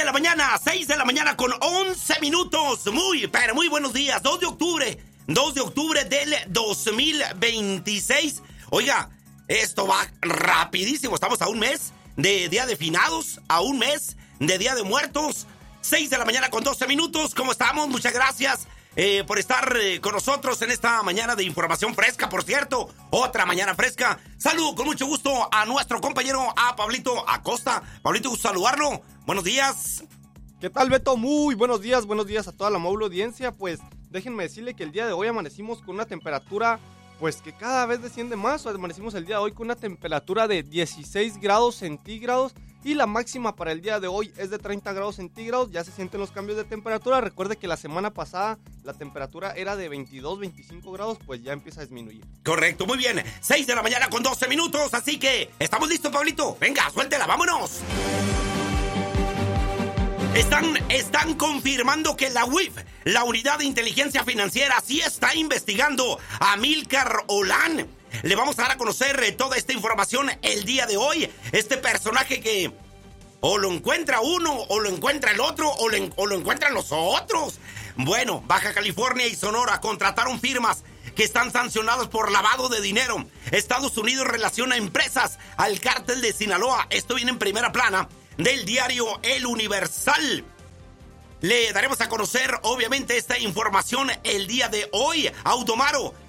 de la mañana, 6 de la mañana con 11 minutos. Muy buenos días. 2 de octubre del 2026. Oiga, esto va rapidísimo. Estamos a un mes de Día de Finados, a un mes de Día de Muertos. 6 de la mañana con 12 minutos. ¿Cómo estamos? Muchas gracias por estar con nosotros en esta mañana de información fresca, por cierto. Otra mañana fresca. Saludo con mucho gusto a nuestro compañero, a Pablito Acosta. Pablito, gusto saludarlo. Buenos días. ¿Qué tal, Beto? Muy buenos días a toda la amable audiencia. Pues déjenme decirle que el día de hoy amanecimos con una temperatura pues que cada vez desciende más. Amanecimos el día de hoy con una temperatura de 16 grados centígrados y la máxima para el día de hoy es de 30 grados centígrados. Ya se sienten los cambios de temperatura. Recuerde que la semana pasada la temperatura era de 22, 25 grados, pues ya empieza a disminuir. Correcto, muy bien. 6 de la mañana con 12 minutos, así que estamos listos, Pablito. Venga, suéltela, vámonos. Están confirmando que la UIF, la Unidad de Inteligencia Financiera, sí está investigando a Amílcar Olán. Le vamos a dar a conocer toda esta información el día de hoy. Este personaje que o lo encuentra uno, o lo encuentra el otro, o lo encuentran los otros. Bueno, Baja California y Sonora contrataron firmas que están sancionadas por lavado de dinero. Estados Unidos relaciona empresas al cártel de Sinaloa. Esto viene en primera plana del diario El Universal. Le daremos a conocer, obviamente, esta información el día de hoy. Automaro